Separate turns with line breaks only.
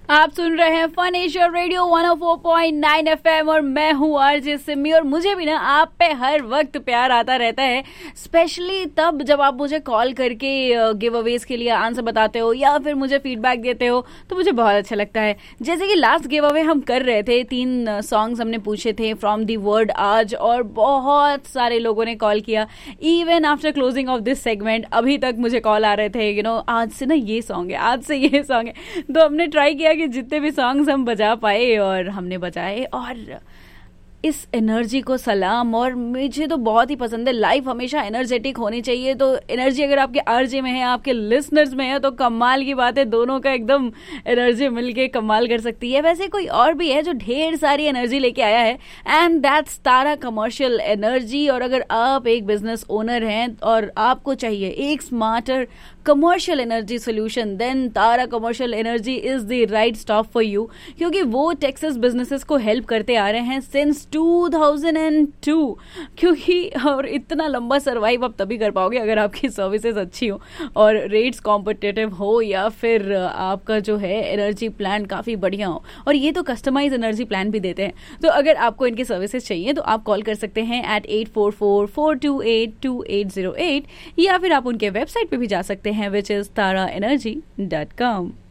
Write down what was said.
आप सुन रहे हैं फन एशिया रेडियो 104.9 एफएम और मैं हूँ आरजे सिमी। और मुझे भी ना आप पे हर वक्त प्यार आता रहता है, स्पेशली तब जब आप मुझे कॉल करके गिव अवेज के लिए आंसर बताते हो या फिर मुझे फीडबैक देते हो, तो मुझे बहुत अच्छा लगता है। जैसे कि लास्ट गिव अवे हम कर रहे थे, 3 सॉन्ग्स हमने पूछे थे फ्रॉम दी वर्ड आज, और बहुत सारे लोगों ने कॉल किया। Even after closing of this segment अभी तक मुझे कॉल आ रहे थे, आज से ना ये सॉन्ग है, आज से ये सॉन्ग है। तो हमने ट्राई किया कि जितने भी सॉन्ग्स हम बजा पाए और हमने बजाए, और इस एनर्जी को सलाम। और मुझे तो बहुत ही पसंद है, लाइफ हमेशा एनर्जेटिक होनी चाहिए। तो एनर्जी अगर आपके आरजे में है, आपके लिसनर्स में है, तो कमाल की बात है, दोनों का एकदम एनर्जी मिलके कमाल कर सकती है। वैसे कोई और भी है जो ढेर सारी एनर्जी लेके आया है, and that's Tara commercial energy. और अगर आप एक बिजनेस ओनर हैं और आपको चाहिए एक smarter commercial energy solution, then Tara commercial energy is the right stop for you, क्योंकि वो टेक्सास बिजनेसेस को हेल्प करते आ रहे हैं सिंस 2002। क्योंकि और इतना लंबा सर्वाइव आप तभी कर पाओगे अगर आपकी सर्विसेज अच्छी हो और रेट्स कॉम्पिटिटिव हो, या फिर आपका जो है एनर्जी प्लान काफी बढ़िया हो। और ये तो कस्टमाइज एनर्जी प्लान भी देते हैं। तो अगर आपको इनकी सर्विसेज चाहिए तो आप कॉल कर सकते हैं at 844-428-2808, या फिर आप उनके वेबसाइट पे भी जा सकते हैं, which is taraenergy.com।